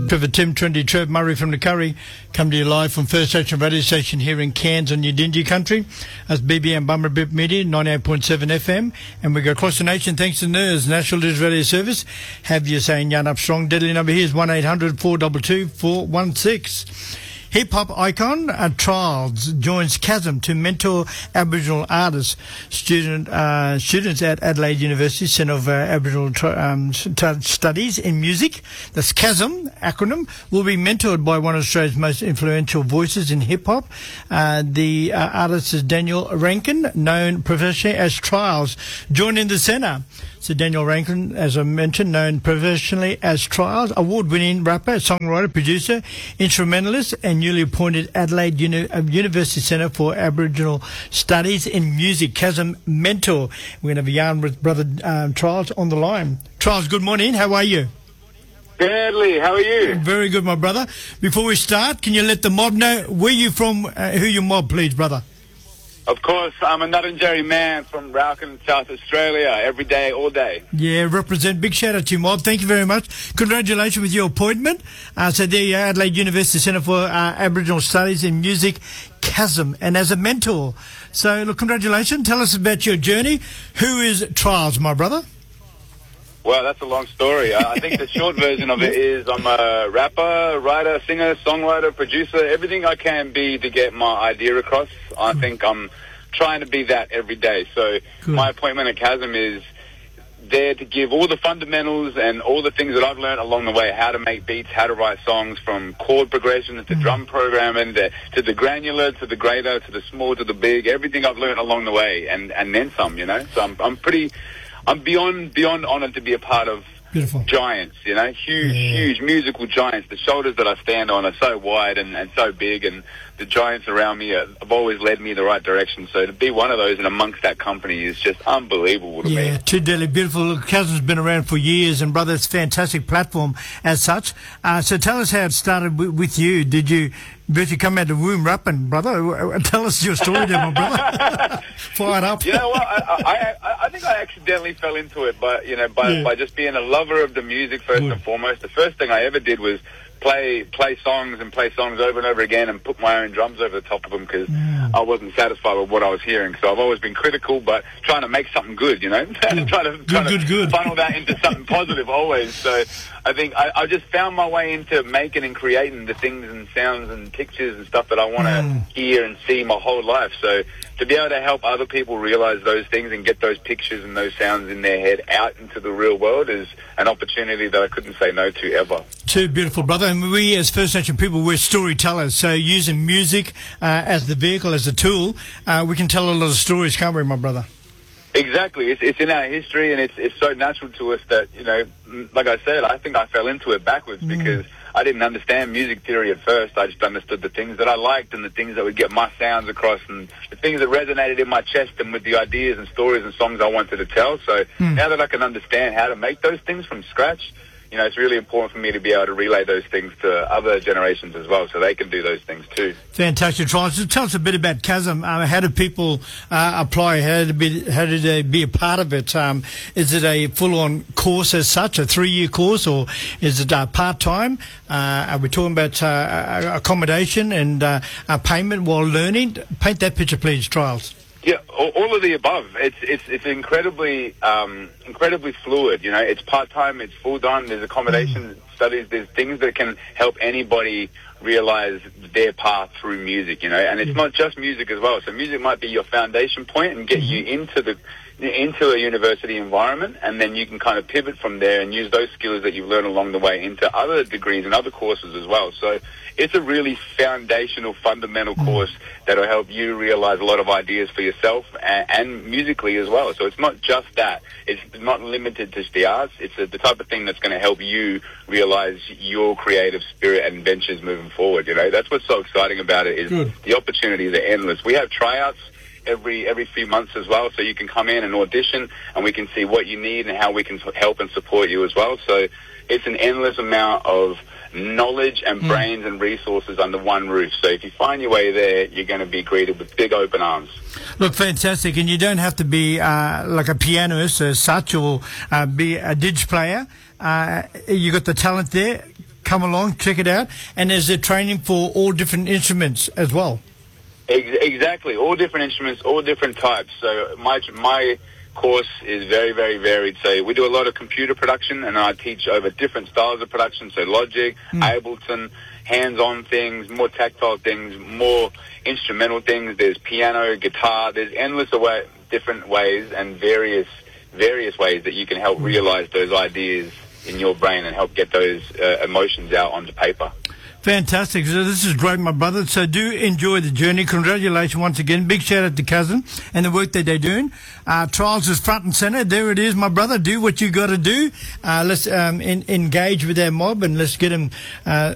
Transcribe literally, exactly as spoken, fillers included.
Trevor Tim, Trendy Trev, Murray from the Curry, come to you live from First Station Radio Station here in Cairns on Yidinji country. That's B B M Bummerbip Media, ninety-eight point seven F M. And we go across the nation thanks to N I R S, National News Radio Service. Have you saying Yarn Up Strong. Deadly number here is one eight hundred four two two four one six. Hip-hop icon uh, Trials joins Chasm to mentor Aboriginal artists. Student uh, students at Adelaide University Centre of uh, Aboriginal tri- um, st- Studies in Music, that's Chasm acronym, will be mentored by one of Australia's most influential voices in hip-hop. Uh, the uh, artist is Daniel Rankin, known professionally as Trials, joining the centre. So Daniel Rankin, as I mentioned, known professionally as Trials, award-winning rapper, songwriter, producer, instrumentalist, and newly appointed Adelaide Uni- University Centre for Aboriginal Studies in Music, Chasm mentor. We're going to have a yarn with brother um, Trials on the line. Trials, good morning. How are you? Deadly, how are you? Very good, my brother. Before we start, can you let the mob know where you from, uh, who you mob, please, brother? Of course, I'm a Nuttingeri man from Rauken, South Australia, every day, all day. Yeah, represent. Big shout out to you, mob. Thank you very much. Congratulations with your appointment. Uh, so there you are, Adelaide University Centre for uh, Aboriginal Studies in Music, Chasm, and as a mentor. So, look, congratulations. Tell us about your journey. Who is Trials, my brother? Well, that's a long story. Uh, I think the short version of it is I'm a rapper, writer, singer, songwriter, producer, everything I can be to get my idea across. I think I'm trying to be that every day. So Good. My appointment at Chasm is there to give all the fundamentals and all the things that I've learned along the way, how to make beats, how to write songs, from chord progressions to mm. drum programming, to, to the granular, to the greater, to the small, to the big, everything I've learned along the way, and, and then some, you know. So I'm, I'm pretty... I'm beyond beyond honoured to be a part of Beautiful. giants, you know, huge, yeah. huge musical giants. The shoulders that I stand on are so wide and, and so big, and the giants around me are, have always led me the right direction. So to be one of those and amongst that company is just unbelievable to yeah, me. Yeah, too deadly beautiful. Look, Chasm's been around for years, and brother, it's a fantastic platform as such. Uh, so tell us how it started w- with you. Did you virtually come out of the womb rapping, brother? Tell us your story there, my brother. Fire up. You know what? I, I, I think I accidentally fell into it, but you know, by, yeah. by just being a lover of the music first Good. and foremost. The first thing I ever did was play play songs and play songs over and over again and put my own drums over the top of them because yeah. I wasn't satisfied with what I was hearing. So I've always been critical, but trying to make something good, you know, trying to good, trying good, to good. funnel that into something positive always. So I think I, I just found my way into making and creating the things and sounds and pictures and stuff that I want to mm. hear and see my whole life. So to be able to help other people realize those things and get those pictures and those sounds in their head out into the real world is an opportunity that I couldn't say no to ever. Too beautiful, brother. And we as First Nation people, we're storytellers. So using music uh, as the vehicle, as the tool, uh, we can tell a lot of stories, can't we, my brother? Exactly. It's, it's in our history, and it's it's so natural to us that, you know, like I said, I think I fell into it backwards mm. because I didn't understand music theory at first. I just understood the things that I liked and the things that would get my sounds across and the things that resonated in my chest and with the ideas and stories and songs I wanted to tell. So mm. now that I can understand how to make those things from scratch, you know, it's really important for me to be able to relay those things to other generations as well, so they can do those things too. Fantastic, Trials. So tell us a bit about Chasm. Um, how do people uh, apply? How did, be, how did they be a part of it? Um, is it a full-on course as such, a three-year course, or is it uh, part-time? Uh, are we talking about uh, accommodation and uh, payment while learning? Paint that picture, please, Trials. Yeah, all of the above. It's it's it's incredibly um, incredibly fluid. You know, it's part time, it's full time. There's accommodation mm. studies. There's things that can help anybody realize their path through music. You know, and it's mm. not just music as well. So music might be your foundation point and get mm-hmm. you into the into a university environment, and then you can kind of pivot from there and use those skills that you've learned along the way into other degrees and other courses as well. So it's a really foundational, fundamental mm. course that will help you realize a lot of ideas for yourself and, and musically as well. So it's not just that. It's not limited to the arts. It's a, the type of thing that's going to help you realize your creative spirit and ventures moving forward. You know, that's what's so exciting about it is Good. The opportunities are endless. We have tryouts every every few months as well, so you can come in and audition and we can see what you need and how we can help and support you as well. So it's an endless amount of knowledge and mm. brains and resources under one roof. So if you find your way there, you're going to be greeted with big open arms. Look, fantastic. And you don't have to be uh, like a pianist as such or uh, be a dig player. Uh, you got the talent there. come along, check it out. And there's a training for all different instruments as well. Ex- exactly, all different instruments, all different types. So my my course is very, very varied. So we do a lot of computer production, and I teach over different styles of production. So Logic, mm. Ableton, hands-on things, more tactile things, more instrumental things. There's piano, guitar. There's endless away, different ways and various various ways that you can help realize those ideas in your brain and help get those uh, emotions out onto paper. Fantastic. So this is great, my brother. So do enjoy the journey. Congratulations once again. Big shout out to Cousin and the work that they're doing. Uh, trials is front and center. There it is, my brother. Do what you got to do. Uh, let's um, in, engage with our mob and let's get them uh,